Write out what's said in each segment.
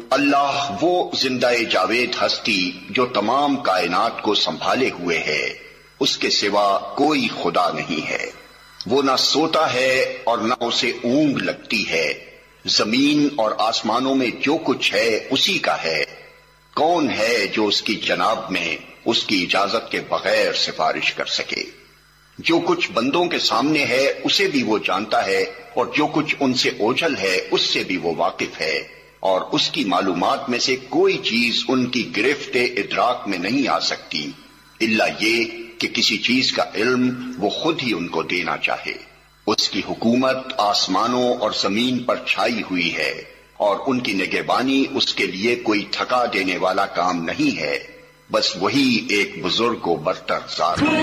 اللہ وہ زندہ جاوید ہستی جو تمام کائنات کو سنبھالے ہوئے ہے، اس کے سوا کوئی خدا نہیں ہے۔ وہ نہ سوتا ہے اور نہ اسے اونگ لگتی ہے۔ زمین اور آسمانوں میں جو کچھ ہے اسی کا ہے۔ کون ہے جو اس کی جناب میں اس کی اجازت کے بغیر سفارش کر سکے؟ جو کچھ بندوں کے سامنے ہے اسے بھی وہ جانتا ہے، اور جو کچھ ان سے اوجھل ہے اس سے بھی وہ واقف ہے، اور اس کی معلومات میں سے کوئی چیز ان کی گرفت ادراک میں نہیں آ سکتی الا یہ کہ کسی چیز کا علم وہ خود ہی ان کو دینا چاہے۔ اس کی حکومت آسمانوں اور زمین پر چھائی ہوئی ہے، اور ان کی نگہبانی اس کے لیے کوئی تھکا دینے والا کام نہیں ہے، بس وہی ایک بزرگ و برتر ذات ہے۔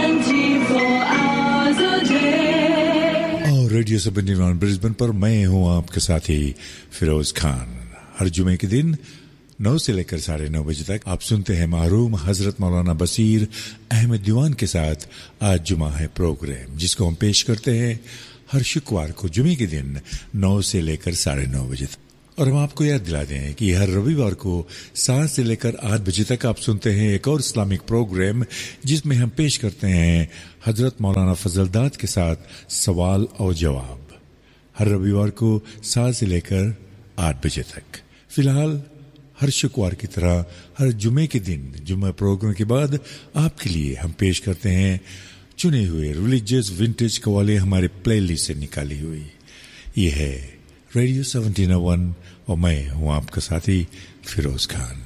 اور ریڈیو 79 برسبن پر میں ہوں آپ کے ساتھی فیروز خان۔ ہر جمعے کے دن 9 سے لے کر 9:30 بجے تک آپ سنتے ہیں محروم حضرت مولانا بصیر احمد دیوان کے ساتھ آج جمعہ ہے پروگرام، جس کو ہم پیش کرتے ہیں ہر شکوار کو جمعے کے دن 9 سے لے کر 9:30 بجے تک۔ اور ہم آپ کو یاد دلا دیں کہ ہر رویوار کو 7 سے لے کر 8 بجے تک آپ سنتے ہیں ایک اور اسلامک پروگرام، جس میں ہم پیش کرتے ہیں حضرت مولانا فضل داد کے ساتھ سوال اور جواب، ہر رویوار کو 7 سے لے کر 8 بجے تک۔ فی الحال ہر شکوار کی طرح ہر جمعے کے دن جمعہ پروگرام کے بعد آپ کے لیے ہم پیش کرتے ہیں چنے ہوئے ریلیجیس ونٹیج قوالی ہمارے پلے لسٹ سے نکالی ہوئی۔ یہ ہے ریڈیو 79 اور میں ہوں آپ کا ساتھی فیروز خان۔